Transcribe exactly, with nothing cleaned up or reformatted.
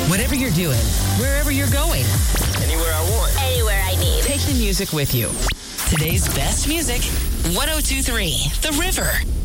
Whatever you're doing, wherever you're going, Anywhere I want. Anywhere I need. take the music with you. Today's best music, one oh two three The River.